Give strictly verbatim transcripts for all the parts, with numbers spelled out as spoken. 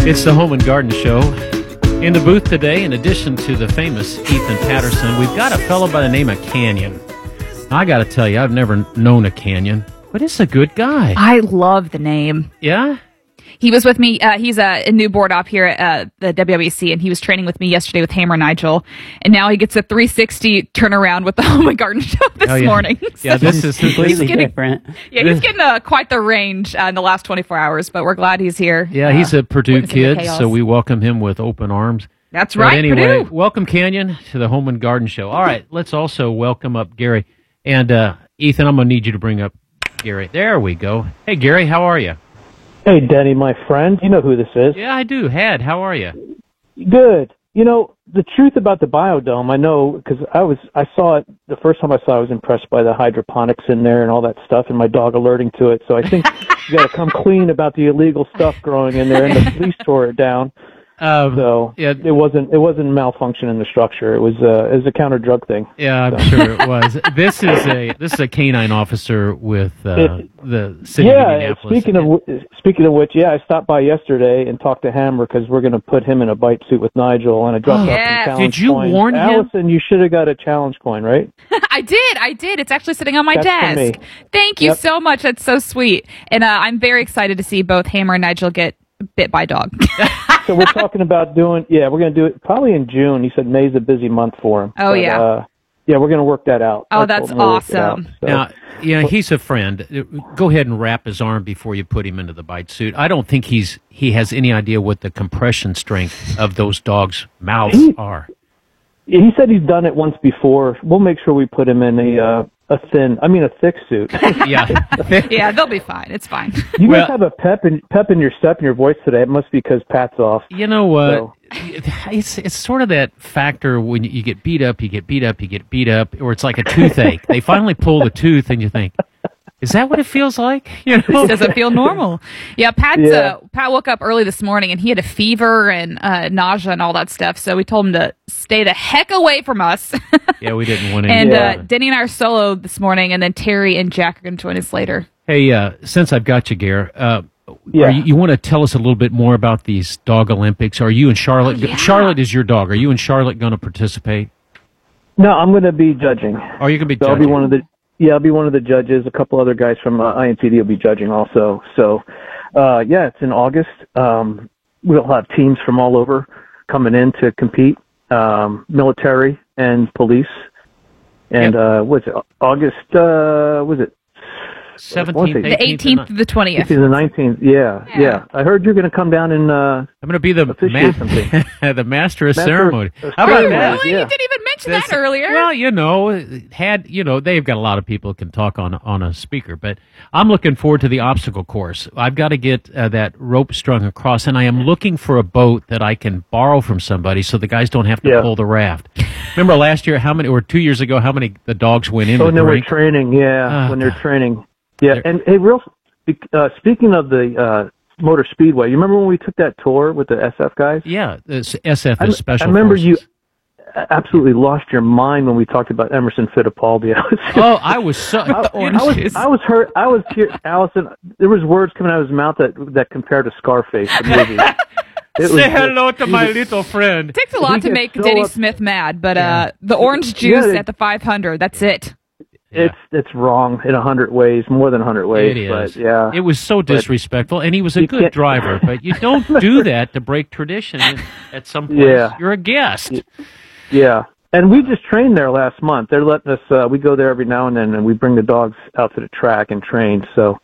It's the Home and Garden Show. In the booth today, in addition to the famous Ethan Patterson, we've got a fellow by the name of Canyon. I got to tell you, I've never known a Canyon, but it's a good guy. I love the name. Yeah? He was with me. Uh, he's a, a new board op here at uh, the W W C, and he was training with me yesterday with Hammer Nigel. And now he gets a three sixty turnaround with the Home and Garden Show this oh, yeah. morning. Yeah, So this is completely getting, different. Yeah, he's getting uh, quite the range uh, in the last twenty-four hours, but we're glad he's here. Yeah, he's uh, a Purdue witnessing the kid, chaos. so we welcome him with open arms. That's But right, anyway, Purdue. welcome, Canyon, to the Home and Garden Show. All right, let's also welcome up Gary. And uh, Ethan, I'm going to need you to bring up Gary. There we go. Hey, Gary, how are you? Hey, Denny, my friend. You know who this is. Yeah, I do. Had, how are you? Good. You know, the truth about the Biodome, I know, because I was, I saw it, the first time I saw it, I was impressed by the hydroponics in there and all that stuff, and my dog alerting to it. So I think you got to come clean about the illegal stuff growing in there, and the police tore it down. Um, So yeah. it wasn't it wasn't malfunction in the structure. It was uh, it was a counter drug thing. Yeah, I'm So. sure it was. This is a this is a canine officer with uh, It- the city Yeah. of Indianapolis. Speaking of wh- speaking of which, yeah, I stopped by yesterday and talked to Hammer because we're going to put him in a bite suit with Nigel, and I dropped Oh, off yeah. some challenge Did you coins. warn him? Allison, you should have got a challenge coin, right? I did. I did. It's actually sitting on my That's from desk. me. Thank you Yep. so much. That's so sweet. And uh, I'm very excited to see both Hammer and Nigel get bit by a dog. So we're talking about doing, yeah, we're going to do it probably in June. He said May's a busy month for him. Oh, But, yeah. Uh, yeah, we're going to work that out. Oh, I that's told him we'll work it out, awesome. so. Now, yeah, he's a friend. Go ahead and wrap his arm before you put him into the bite suit. I don't think he's he has any idea what the compression strength of those dogs' mouths He- are. He said he's done it once before. We'll make sure we put him in a uh, a thin, I mean a thick suit. Yeah. Yeah, they'll be fine. It's fine. You Well- guys have a pep in pep in your step in your voice today. It must be because Pat's off. You know what? So- It's it's sort of that factor when you get beat up, you get beat up, you get beat up, or it's like a toothache. They finally pull the tooth, and you think, "Is that what it feels like?" You know? Does it feel normal? Yeah, Pat's, Yeah. Uh, Pat woke up early this morning and he had a fever and uh, nausea and all that stuff. So we told him to stay the heck away from us. Yeah, we didn't want any. and Yeah. uh, Denny and I are solo this morning, and then Terry and Jack are going to join us later. Hey, uh, since I've got you, Gare, uh, Yeah. are you, you want to tell us a little bit more about these dog Olympics? Are you and Charlotte? Oh, yeah. Charlotte is your dog. Are you and Charlotte going to participate? No, I'm going to be judging. Are you going to be So I'll judging? be one of the yeah, I'll be one of the judges. A couple other guys from uh, I N T D will be judging also. So, uh, yeah, it's in August. Um, we'll have teams from all over coming in to compete, um, military and police. And Yep. uh, what's it? August? Uh, was it? seventeenth, The The eighteenth to the twentieth. It's the nineteenth. Yeah, Yeah. yeah, I heard you're going to come down and uh, I'm going to be the officiate ma- something. the master of Master ceremony. of How about ceremony. that? Really? Yeah. You didn't even mention That's- that earlier. Well, you know, had you know, they've got a lot of people who can talk on on a speaker, but I'm looking forward to the obstacle course. I've got to get uh, that rope strung across, and I am looking for a boat that I can borrow from somebody, so the guys don't have to Yeah. pull the raft. Remember last year, how many, or two years ago, how many the dogs went in Oh, the when they were drink? training, yeah, Ah, when they're God. training. Yeah, They're- and hey, real, uh, speaking of the uh, Motor Speedway, you remember when we took that tour with the S F guys? Yeah, it's S F I, is special. I remember forces. you absolutely lost your mind when we talked about Emerson Fittipaldi. I was, Oh, I was so. I, orange I was, juice. I was hurt. I was here, Allison. There was words coming out of his mouth that that compared to Scarface, the movie. It Say was- hello to he my was- little friend. It takes a lot He to gets make so Denny up- Smith mad, but uh, the orange juice Yeah, it- at the five hundred, that's it. It's it's wrong in a hundred ways, more than a hundred ways. It is. But yeah, It was so disrespectful, and he was a You good can't- driver. But you don't do that to break tradition. At some point, Yeah. you're a guest. Yeah, and we just trained there last month. They're letting us. Uh, we go there every now and then, and we bring the dogs out to the track and train. So,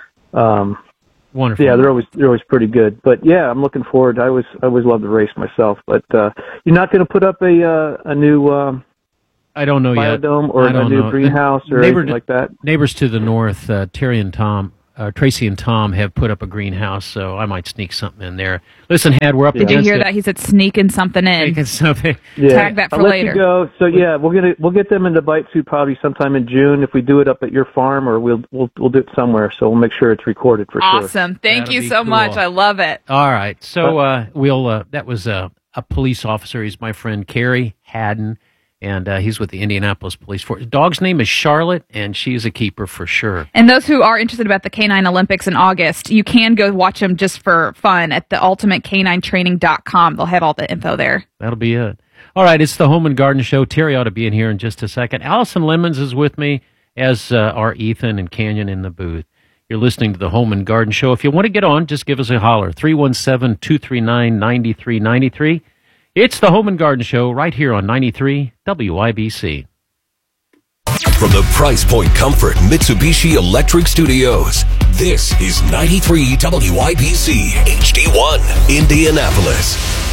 um, Wonderful. yeah, they're always they're always pretty good. But yeah, I'm looking forward. I always I always love to race myself. But uh, you're not going to put up a uh, a new um, I don't know yet. biodome or I a don't new know. greenhouse or Neighbor- anything like that. Neighbors to the north, uh, Terry and Tom, uh, Tracy and Tom have put up a greenhouse, so I might sneak something in there. Listen, Had, we're up Did you against hear it. that? He said sneaking something in. Making something. Yeah. Tag that for I'll let later. you go. So yeah, we're gonna we'll get them in the bite suit probably sometime in June if we do it up at your farm, or we'll we'll we'll do it somewhere. So we'll make sure it's recorded for sure. Awesome. Thank That'll you be so cool. much. I love it. All right, so uh, we'll. Uh, that was uh, a police officer. He's my friend Kerry Haddon. And uh, he's with the Indianapolis Police Force. Dog's name is Charlotte, and she's a keeper for sure. And those who are interested about the Canine Olympics in August, you can go watch them just for fun at the ultimate canine training dot com. They'll have all the info there. That'll be it. All right, it's the Home and Garden Show. Terry ought to be in here in just a second. Allison Lemons is with me, as uh, are Ethan and Canyon in the booth. You're listening to the Home and Garden Show. If you want to get on, just give us a holler, three one seven, two three nine, nine three nine three. It's the Home and Garden Show right here on ninety-three W I B C. From the Price Point Comfort Mitsubishi Electric Studios, this is ninety-three W I B C H D one, Indianapolis.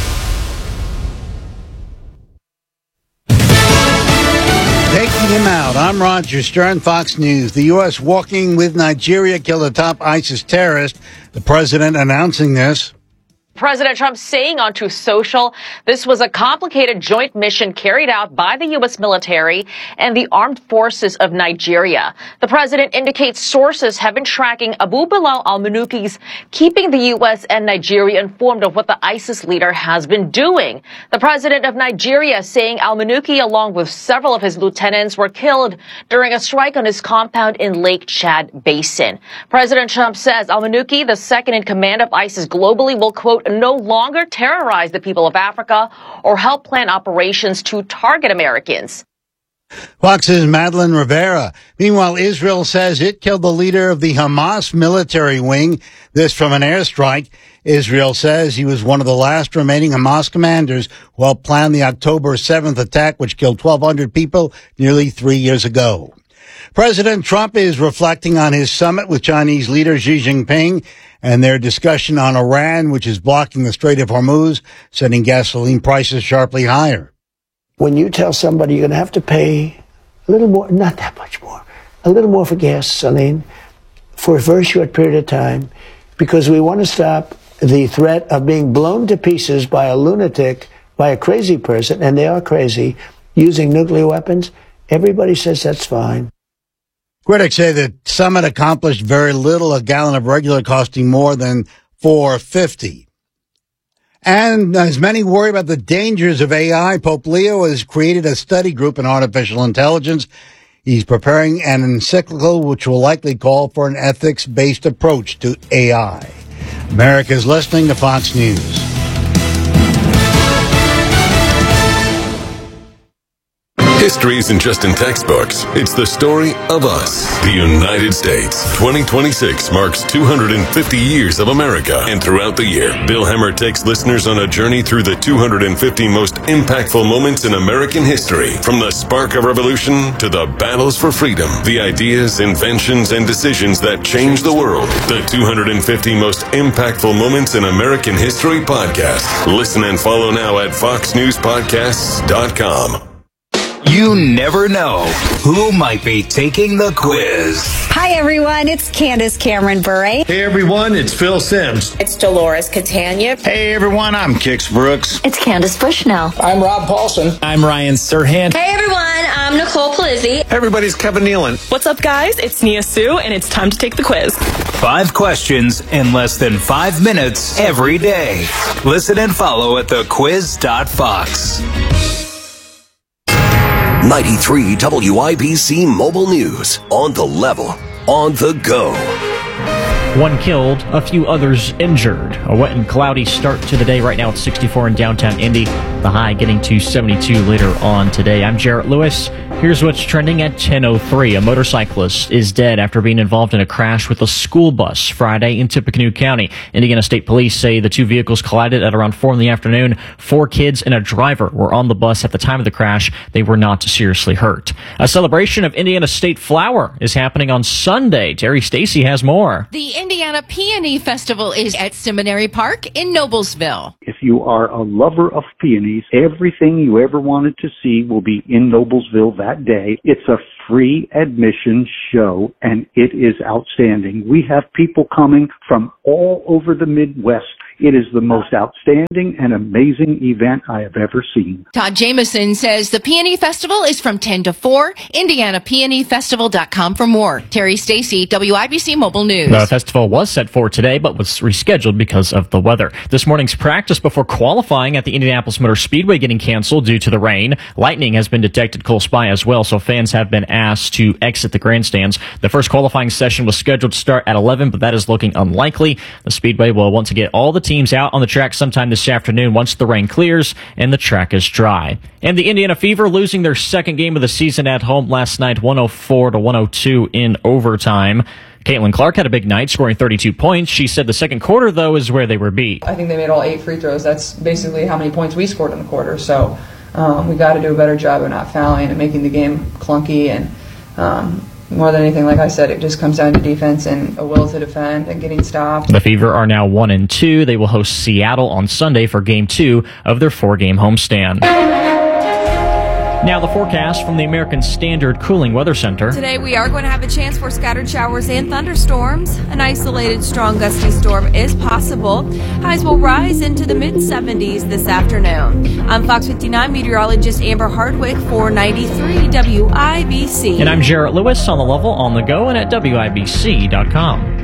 Taking him out. I'm Roger Stern, Fox News. The U S walking with Nigeria killed a top ISIS terrorist. The president announcing this. President Trump saying on Truth Social, this was a complicated joint mission carried out by the U S military and the armed forces of Nigeria. The president indicates sources have been tracking Abu Bilal al-Manuki's, keeping the U S and Nigeria informed of what the ISIS leader has been doing. The president of Nigeria saying al-Manuki, along with several of his lieutenants, were killed during a strike on his compound in Lake Chad Basin. President Trump says al-Manuki, the second in command of ISIS globally, will, quote, no longer terrorize the people of Africa or help plan operations to target Americans. Fox's Madeline Rivera. Meanwhile, Israel says it killed the leader of the Hamas military wing. This from an airstrike. Israel says he was one of the last remaining Hamas commanders who helped plan the October seventh attack, which killed twelve hundred people nearly three years ago. President Trump is reflecting on his summit with Chinese leader Xi Jinping and their discussion on Iran, which is blocking the Strait of Hormuz, sending gasoline prices sharply higher. When you tell somebody you're going to have to pay a little more, not that much more, a little more for gasoline for a very short period of time, because we want to stop the threat of being blown to pieces by a lunatic, by a crazy person, and they are crazy, using nuclear weapons, everybody says that's fine. Critics say the summit accomplished very little, a gallon of regular costing more than four dollars and fifty cents. And as many worry about the dangers of A I, Pope Leo has created a study group in artificial intelligence. He's preparing an encyclical which will likely call for an ethics-based approach to A I. America's listening to Fox News. History isn't just in textbooks. It's the story of us, the United States. twenty twenty-six marks two hundred fifty years of America. And throughout the year, Bill Hemmer takes listeners on a journey through the two hundred fifty most impactful moments in American history. From the spark of revolution to the battles for freedom, the ideas, inventions, and decisions that changed the world. The two hundred fifty most impactful moments in American history podcast. Listen and follow now at fox news podcasts dot com. You never know who might be taking the quiz. Hi, everyone. It's Candace Cameron Bure. Hey, everyone. It's Phil Sims. It's Dolores Catania. Hey, everyone. I'm Kix Brooks. It's Candace Bushnell. I'm Rob Paulson. I'm Ryan Serhant. Hey, everyone. I'm Nicole Palizzi. Everybody's Kevin Nealon. What's up, guys? It's Nia Sue, and it's time to take the quiz. Five questions in less than five minutes every day. Listen and follow at the quiz dot fox. ninety-three W I B C Mobile News. On the level, on the go. One killed, a few others injured. A wet and cloudy start to the day. Right now it's sixty-four in downtown Indy. The high getting to seventy-two later on today. I'm Jarrett Lewis. Here's what's trending at ten oh three. A motorcyclist is dead after being involved in a crash with a school bus Friday in Tippecanoe County. Indiana State Police say the two vehicles collided at around four in the afternoon. Four kids and a driver were on the bus at the time of the crash. They were not seriously hurt. A celebration of Indiana State Flower is happening on Sunday. Terry Stacy has more. The Indiana Peony Festival is at Seminary Park in Noblesville. If you are a lover of peonies, everything you ever wanted to see will be in Noblesville that day. It's a free admission show, and it is outstanding. We have people coming from all over the Midwest It is the most outstanding and amazing event I have ever seen. Todd Jameson says the Peony Festival is from ten to four. Indiana Peony Festival dot com for more. Terry Stacy, W I B C Mobile News. The festival was set for today, but was rescheduled because of the weather. This morning's practice before qualifying at the Indianapolis Motor Speedway getting canceled due to the rain. Lightning has been detected close by as well, so fans have been asked to exit the grandstands. The first qualifying session was scheduled to start at eleven, but that is looking unlikely. The Speedway will want to get all the teams out on the track sometime this afternoon once the rain clears and the track is dry. And the Indiana Fever losing their second game of the season at home last night, one oh four to one oh two in overtime. Caitlin Clark had a big night, scoring thirty-two points. She said the second quarter, though, is where they were beat. I think they made all eight free throws. That's basically how many points we scored in the quarter. So um, we got to do a better job of not fouling and making the game clunky. And um, more than anything, like I said, it just comes down to defense and a will to defend and getting stopped. The Fever are now one and two. They will host Seattle on Sunday for game two of their four-game homestand. Now the forecast from the American Standard Cooling Weather Center. Today we are going to have a chance for scattered showers and thunderstorms. An isolated strong gusty storm is possible. Highs will rise into the mid seventies this afternoon. I'm Fox fifty-nine meteorologist Amber Hardwick for ninety-three W I B C. And I'm Jarrett Lewis on the level, on the go, and at W I B C dot com.